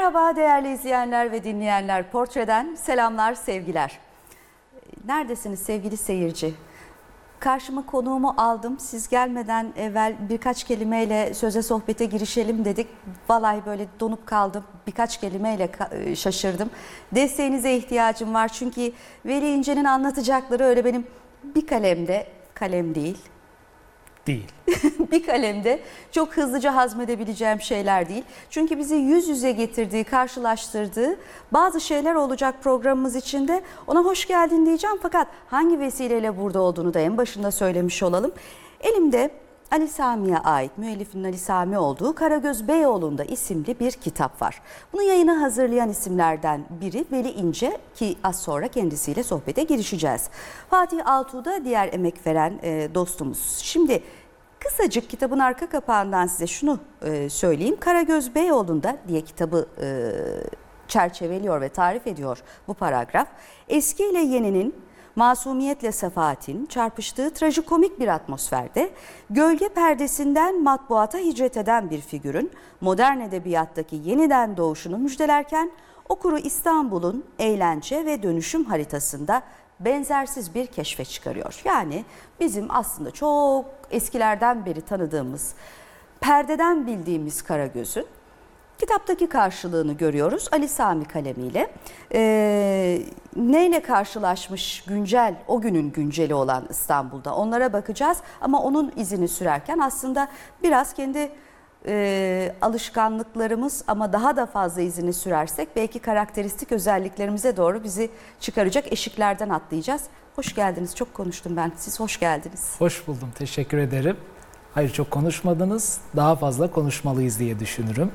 Merhaba değerli izleyenler ve dinleyenler. Portre'den selamlar, sevgiler. Neredesiniz sevgili seyirci? Karşıma konuğumu aldım. Siz gelmeden evvel birkaç kelimeyle söze sohbete girişelim dedik. Vallahi böyle donup kaldım. Birkaç kelimeyle şaşırdım. Desteğinize ihtiyacım var. Çünkü Veli İnce'nin anlatacakları öyle benim bir kalemde, kalem değil. Bir kalemde çok hızlıca hazmedebileceğim şeyler değil. Çünkü bizi yüz yüze getirdiği, karşılaştırdığı bazı şeyler olacak programımız içinde. Ona hoş geldin diyeceğim fakat hangi vesileyle burada olduğunu da en başında söylemiş olalım. Elimde Ali Sami'ye ait, müellifinin Ali Sami olduğu Karagöz Beyoğlu'nda isimli bir kitap var. Bunu yayına hazırlayan isimlerden biri Veli İnce ki az sonra kendisiyle sohbete girişeceğiz. Fatih Altuğ da diğer emek veren dostumuz. Şimdi kısacık kitabın arka kapağından size şunu söyleyeyim. Karagöz Beyoğlu'nda diye kitabı çerçeveliyor ve tarif ediyor bu paragraf. Eski ile yeninin, masumiyetle sefaatin çarpıştığı trajikomik bir atmosferde gölge perdesinden matbuata hicret eden bir figürün modern edebiyattaki yeniden doğuşunu müjdelerken okuru İstanbul'un eğlence ve dönüşüm haritasında benzersiz bir keşfe çıkarıyor. Yani bizim aslında çok eskilerden beri tanıdığımız, perdeden bildiğimiz Karagöz'ün kitaptaki karşılığını görüyoruz Ali Sami kalemiyle. Neyle karşılaşmış güncel, o günün günceli olan İstanbul'da onlara bakacağız. Ama onun izini sürerken aslında biraz kendi alışkanlıklarımız ama daha da fazla izini sürersek belki karakteristik özelliklerimize doğru bizi çıkaracak eşiklerden atlayacağız. Hoş geldiniz. Çok konuştum ben. Siz hoş geldiniz. Hoş buldum. Teşekkür ederim. Hayır, çok konuşmadınız. Daha fazla konuşmalıyız diye düşünürüm.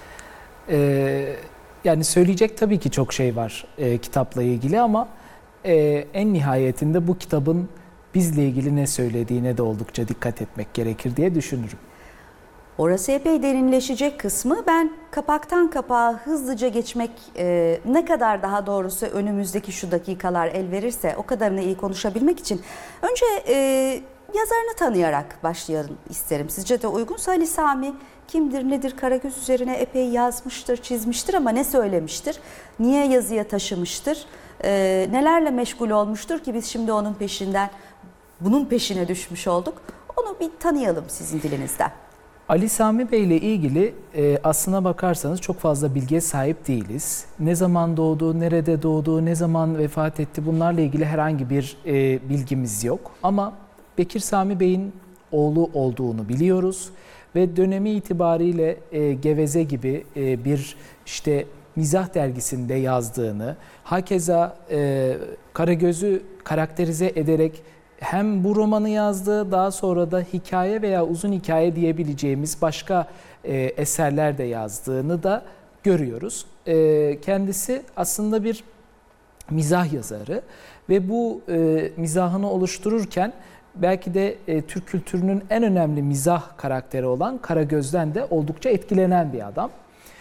Yani söyleyecek tabii ki çok şey var kitapla ilgili ama en nihayetinde bu kitabın bizle ilgili ne söylediğine de oldukça dikkat etmek gerekir diye düşünürüm. Orası epey derinleşecek kısmı. Ben kapaktan kapağa hızlıca geçmek ne kadar daha doğrusu önümüzdeki şu dakikalar el verirse o kadarını iyi konuşabilmek için önce yazarını tanıyarak başlayalım isterim. Sizce de uygunsa Ali Sami kimdir, nedir? Karagöz üzerine epey yazmıştır, çizmiştir ama ne söylemiştir? Niye yazıya taşımıştır? Nelerle meşgul olmuştur ki biz şimdi onun peşinden, bunun peşine düşmüş olduk? Onu bir tanıyalım sizin dilinizden. Ali Sami Bey ile ilgili aslına bakarsanız çok fazla bilgiye sahip değiliz. Ne zaman doğdu, nerede doğdu, ne zaman vefat etti bunlarla ilgili herhangi bir bilgimiz yok. Ama Bekir Sami Bey'in oğlu olduğunu biliyoruz ve dönemi itibariyle Geveze gibi bir işte mizah dergisinde yazdığını, hakeza Karagöz'ü karakterize ederek hem bu romanı yazdı, daha sonra da hikaye veya uzun hikaye diyebileceğimiz başka eserler de yazdığını da görüyoruz. Kendisi aslında bir mizah yazarı ve bu mizahını oluştururken belki de Türk kültürünün en önemli mizah karakteri olan Karagöz'den de oldukça etkilenen bir adam.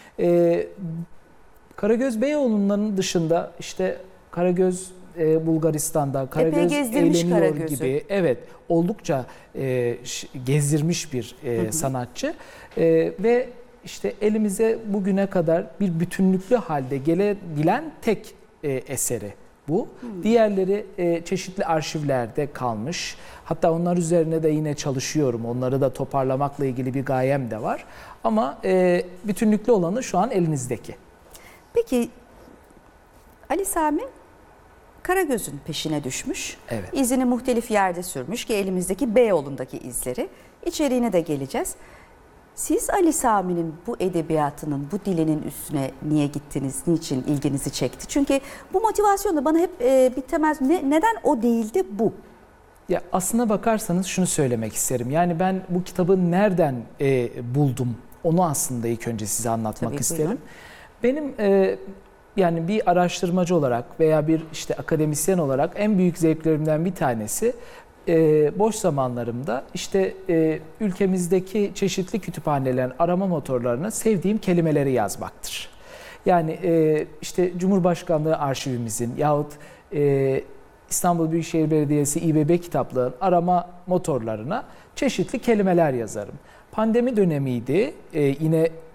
Karagöz Beyoğlu'nun dışında işte Karagöz Bulgaristan'da, Karagöz eğleniyor Karagöz'ü gibi, evet, oldukça gezdirmiş bir sanatçı ve işte elimize bugüne kadar bir bütünlüklü halde gelebilen tek eseri bu. Diğerleri çeşitli arşivlerde kalmış. Hatta onlar üzerine de yine çalışıyorum. Onları da toparlamakla ilgili bir gayem de var. Ama bütünlüklü olanı şu an elinizdeki. Peki Ali Sami Karagöz'ün peşine düşmüş. Evet. İzini muhtelif yerde sürmüş ki elimizdeki Beyoğlu'ndaki izleri. İçeriğine de geleceğiz. Siz Ali Sami'nin bu edebiyatının, bu dilinin üstüne niye gittiniz? Niçin ilginizi çekti? Çünkü bu motivasyon da bana hep bir temel, neden o değildi bu? Ya aslına bakarsanız şunu söylemek isterim. Yani ben bu kitabı nereden buldum? Onu aslında ilk önce size anlatmak isterim. Benim yani bir araştırmacı olarak veya bir işte akademisyen olarak en büyük zevklerimden bir tanesi boş zamanlarımda işte ülkemizdeki çeşitli kütüphanelerin arama motorlarına sevdiğim kelimeleri yazmaktır. Yani işte Cumhurbaşkanlığı arşivimizin yahut İstanbul Büyükşehir Belediyesi İBB kitaplarının arama motorlarına çeşitli kelimeler yazarım. Pandemi dönemiydi, yine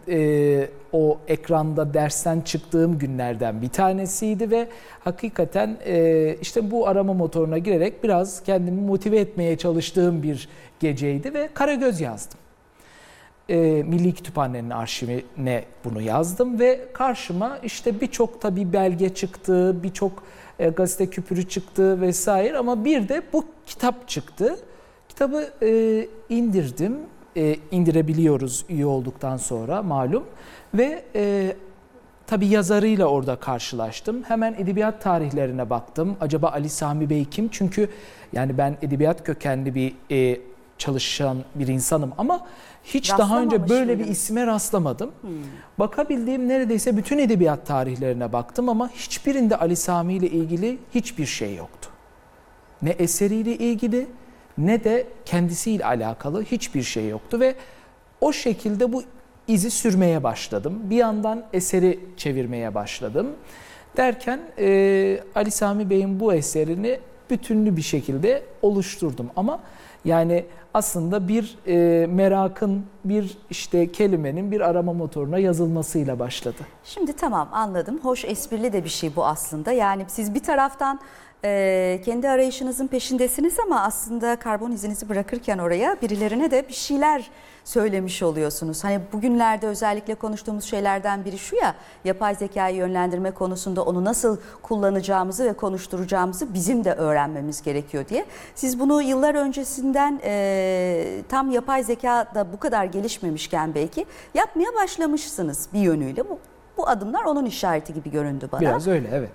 o ekranda dersten çıktığım günlerden bir tanesiydi ve hakikaten işte bu arama motoruna girerek biraz kendimi motive etmeye çalıştığım bir geceydi ve Karagöz yazdım. Milli Kütüphane'nin arşivine bunu yazdım ve karşıma işte birçok tabii belge çıktı, birçok gazete küpürü çıktı vesaire ama bir de bu kitap çıktı. Kitabı indirdim, indirebiliyoruz üye olduktan sonra malum ve tabii yazarıyla orada karşılaştım. Hemen edebiyat tarihlerine baktım. Acaba Ali Sami Bey kim? Çünkü yani ben edebiyat kökenli bir çalışan bir insanım ama hiç daha önce böyle bir isme rastlamadım. Bakabildiğim neredeyse bütün edebiyat tarihlerine baktım ama hiçbirinde Ali Sami ile ilgili hiçbir şey yoktu. Ne eseriyle ilgili ne de kendisiyle alakalı hiçbir şey yoktu ve o şekilde bu izi sürmeye başladım. Bir yandan eseri çevirmeye başladım. Derken Ali Sami Bey'in bu eserini bütünlü bir şekilde oluşturdum ama yani aslında bir merakın, bir işte kelimenin bir arama motoruna yazılmasıyla başladı. Şimdi tamam, anladım. Hoş, esprili de bir şey bu aslında. Yani siz bir taraftan kendi arayışınızın peşindesiniz ama aslında karbon izinizi bırakırken oraya birilerine de bir şeyler söylemiş oluyorsunuz. Hani bugünlerde özellikle konuştuğumuz şeylerden biri şu ya, yapay zekayı yönlendirme konusunda onu nasıl kullanacağımızı ve konuşturacağımızı bizim de öğrenmemiz gerekiyor diye. Siz bunu yıllar öncesinden tam yapay zeka da bu kadar gelişmemişken belki yapmaya başlamışsınız bir yönüyle. Bu adımlar onun işareti gibi göründü bana. Biraz öyle, evet.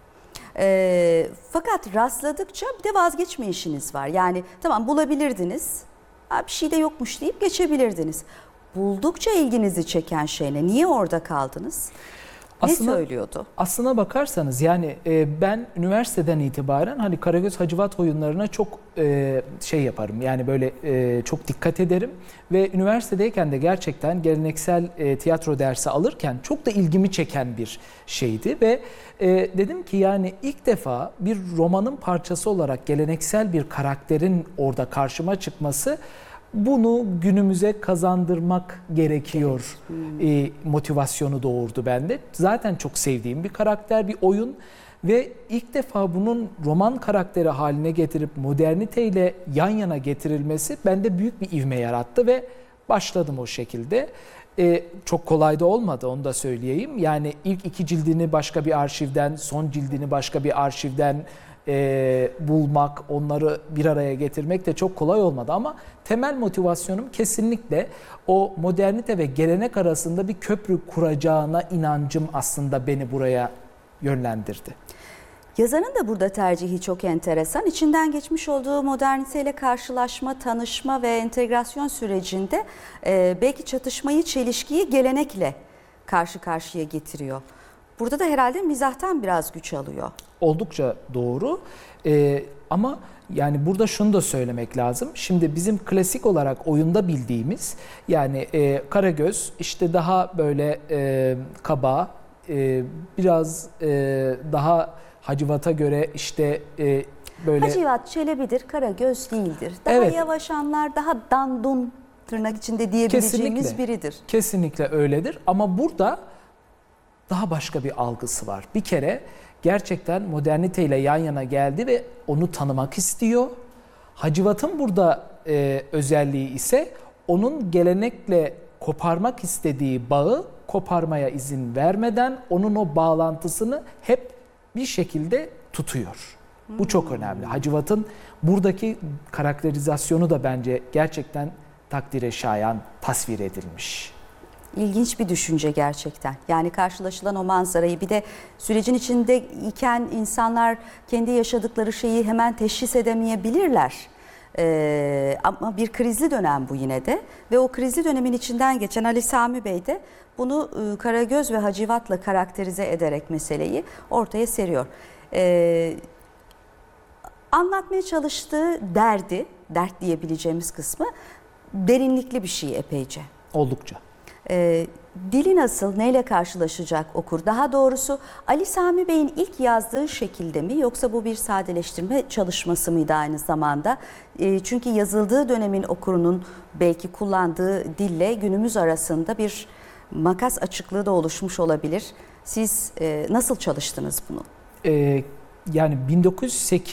Fakat rastladıkça bir de vazgeçme işiniz var. Yani tamam, bulabilirdiniz, bir şey de yokmuş deyip geçebilirdiniz. Buldukça ilginizi çeken şey ne? Niye orada kaldınız? Ne söylüyordu? Aslına bakarsanız yani ben üniversiteden itibaren hani Karagöz Hacivat oyunlarına çok şey yaparım. Yani böyle çok dikkat ederim ve üniversitedeyken de gerçekten geleneksel tiyatro dersi alırken çok da ilgimi çeken bir şeydi ve dedim ki yani ilk defa bir romanın parçası olarak geleneksel bir karakterin orada karşıma çıkması, bunu günümüze kazandırmak gerekiyor motivasyonu doğurdu bende. Zaten çok sevdiğim bir karakter, bir oyun ve ilk defa bunun roman karakteri haline getirip moderniteyle yan yana getirilmesi bende büyük bir ivme yarattı ve başladım o şekilde. Çok kolay da olmadı, onu da söyleyeyim. Yani ilk 2 cildini başka bir arşivden, son cildini başka bir arşivden bulmak, onları bir araya getirmek de çok kolay olmadı ama temel motivasyonum kesinlikle o modernite ve gelenek arasında bir köprü kuracağına inancım aslında beni buraya yönlendirdi. Yazarın da burada tercihi çok enteresan. İçinden geçmiş olduğu moderniteyle karşılaşma, tanışma ve entegrasyon sürecinde belki çatışmayı, çelişkiyi gelenekle karşı karşıya getiriyor. Burada da herhalde mizahtan biraz güç alıyor. Oldukça doğru ama yani burada şunu da söylemek lazım. Şimdi bizim klasik olarak oyunda bildiğimiz yani Karagöz işte daha böyle kaba, biraz daha Hacivat'a göre işte böyle... Hacivat Çelebi'dir, Karagöz değildir. Daha evet, yavaş anlar, daha dandun tırnak içinde diyebileceğimiz biridir. Kesinlikle öyledir ama burada daha başka bir algısı var. Bir kere gerçekten moderniteyle yan yana geldi ve onu tanımak istiyor. Hacivat'ın burada özelliği ise onun gelenekle koparmak istediği bağı koparmaya izin vermeden onun o bağlantısını hep bir şekilde tutuyor. Bu çok önemli. Hacivat'ın buradaki karakterizasyonu da bence gerçekten takdire şayan tasvir edilmiş. İlginç bir düşünce gerçekten. Yani karşılaşılan o manzarayı, bir de sürecin içinde iken insanlar kendi yaşadıkları şeyi hemen teşhis edemeyebilirler. Ama bir krizli dönem bu yine de ve o krizli dönemin içinden geçen Ali Sami Bey de bunu Karagöz ve Hacivat'la karakterize ederek meseleyi ortaya seriyor. Anlatmaya çalıştığı dert diyebileceğimiz kısmı derinlikli bir şey epeyce. Oldukça. Dili nasıl, neyle karşılaşacak okur? Daha doğrusu Ali Sami Bey'in ilk yazdığı şekilde mi, yoksa bu bir sadeleştirme çalışması mıydı aynı zamanda? Çünkü yazıldığı dönemin okurunun belki kullandığı dille günümüz arasında bir makas açıklığı da oluşmuş olabilir. Siz nasıl çalıştınız bunu? Yani 1908